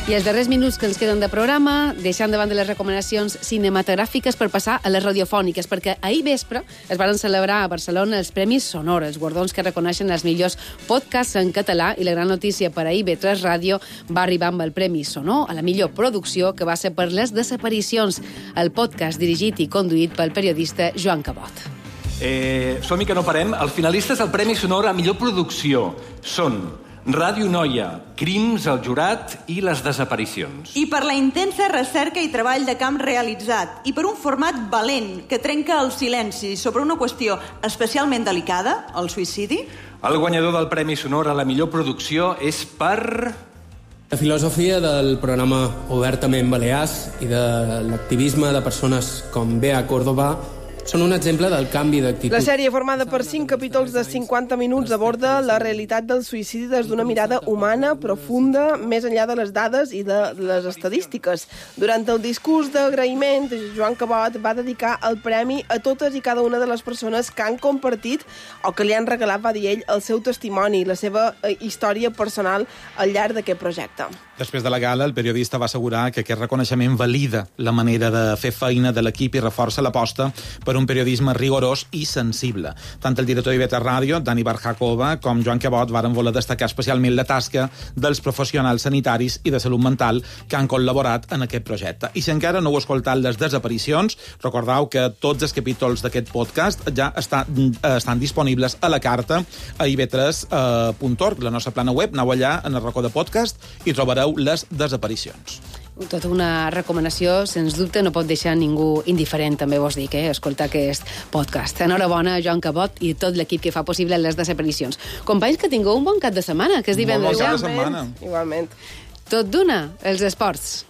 I els darrers minuts que ens queden de programa, deixant davant de les recomanacions cinematogràfiques per passar a les radiofòniques, perquè ahir vespre es van celebrar a Barcelona els Premis Sonor, els guardons que reconeixen els millors podcasts en català, i la gran notícia per a IB3 Ràdio va arribar amb el Premi Sonor a la millor producció, que va ser per Les Desaparicions, el podcast dirigit i conduït pel periodista Joan Cabot. Som-hi que no parem. Els finalistes al Premi Sonor a millor producció són Ràdio Noia, Crims al jurat i Les Desaparicions. I per la intensa recerca i treball de camp realitzat, i per un format valent que trenca el silenci sobre una qüestió especialment delicada, el suïcidi. El guanyador del Premi Sonor a la millor producció és per... La filosofia del programa Obertament Balears i de l'activisme de persones com Bea Córdoba són un exemple del canvi d'actitud. La sèrie, formada per 5 capítols de 50 minuts, aborda la realitat del suïcidi des d'una mirada humana, profunda, més enllà de les dades i de les estadístiques. Durant el discurs d'agraïment, Joan Cabot va dedicar el premi a totes i cada una de les persones que han compartit o que li han regalat, va dir ell, el seu testimoni, la seva història personal al llarg d'aquest projecte. Després de la gala, el periodista va assegurar que aquest reconeixement valida la manera de fer feina de l'equip i reforça l'aposta per un periodisme rigorós i sensible. Tant el director d'IB3 Ràdio, Dani Barjakova, com Joan Cabot varen voler destacar especialment la tasca dels professionals sanitaris i de salut mental que han col·laborat en aquest projecte. I si encara no heu escoltat Les Desaparicions, recordeu que tots els capítols d'aquest podcast ja estan disponibles a la carta a ib3.org, la nostra plana web. Aneu allà en el racó de podcast i trobareu Les Desaparicions. Tota una recomanació, sens dubte, no pot deixar ningú indiferent, també vos dic, escoltar aquest podcast. Enhorabona, Joan Cabot, i tot l'equip que fa possible Les Desaparicions. Companys, que tingueu un bon cap de setmana, que és divendres ja. Igualment. Tot d'una, els esports.